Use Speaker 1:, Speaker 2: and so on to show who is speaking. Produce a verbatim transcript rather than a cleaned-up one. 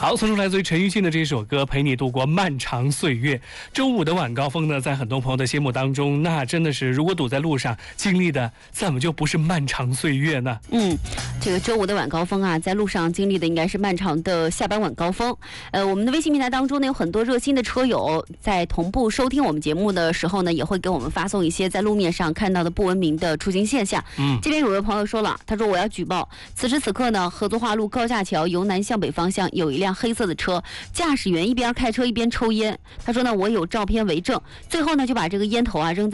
Speaker 1: 好，送出来自于陈奕迅的这首歌《陪你度过漫长岁月》。周五的晚高峰呢，在很多朋友的心目当中，那真的是如果堵在路上经历的，怎么就不是漫长岁月呢？
Speaker 2: 嗯，这个周五的晚高峰啊，在路上经历的应该是漫长的下班晚高峰。呃，我们的微信平台当中呢，有很多热心的车友在同步收听我们节目的时候呢，也会给我们发送一些在路面上看到的不文明的出行现象。
Speaker 1: 嗯，
Speaker 2: 这边有位朋友说了，他说我要举报，此时此刻呢，合作化路高架桥由南向北方向有一辆黑色的车，驾驶员一边开车一边抽烟。他说呢，我有照片为证。最后呢，就把这个烟头啊扔在